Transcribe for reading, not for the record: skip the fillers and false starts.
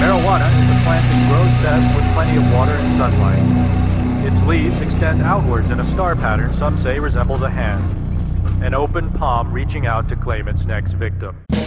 Marijuana is a plant that grows best with plenty of water and sunlight. Its leaves extend outwards in a star pattern some say resembles a hand, an open palm reaching out to claim its next victim.